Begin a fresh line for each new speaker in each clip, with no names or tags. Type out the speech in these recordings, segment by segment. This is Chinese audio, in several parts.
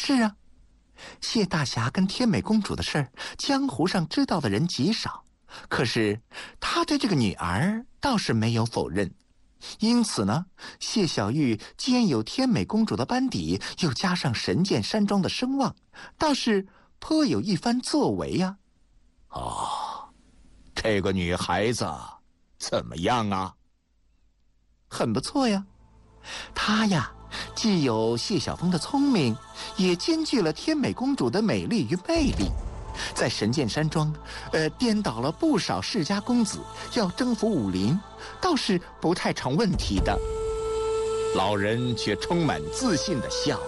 是啊，谢大侠跟天美公主的事儿，江湖上知道的人极少。可是他对这个女儿倒是没有否认。因此呢，谢小玉既然有天美公主的班底，又加上神剑山庄的声望，倒是颇有一番作为呀。
哦，这个女孩子怎么样啊？
很不错呀，她呀，既有谢晓峰的聪明，也兼具了天美公主的美丽与魅力。在神剑山庄，颠倒了不少世家公子，要征服武林，倒是不太成问题的。
老人却充满自信地笑，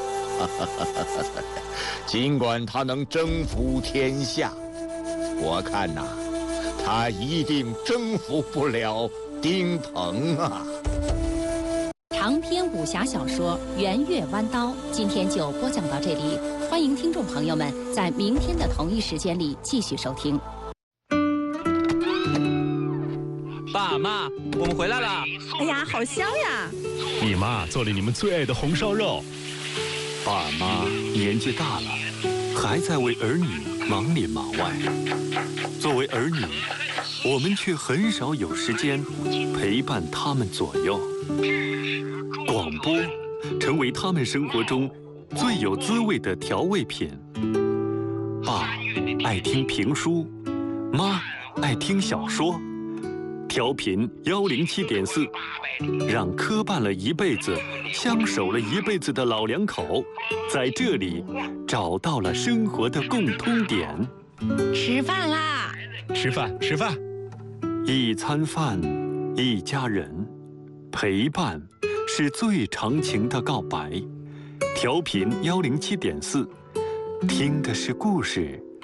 尽管他能征服天下，我看呐，他一定征服不了丁鹏啊。
长篇武侠小说《圆月弯刀》今天就播讲到这里，欢迎听众朋友们在明天的同一时间里继续收听。
爸妈，我们回来了！
哎呀，好香呀！
你妈做了你们最爱的红烧肉。
爸妈年纪大了，还在为儿女忙里忙外。作为儿女，我们却很少有时间陪伴他们左右。广播成为他们生活中最有滋味的调味品。爸爱听评书，妈爱听小说。调频107.4，让磕绊了一辈子、相守了一辈子的老两口，在这里找到了生活的共通点。
吃饭啦！
吃饭，吃饭。
一餐饭，一家人，陪伴是最长情的告白。调频107.4，听的是故事，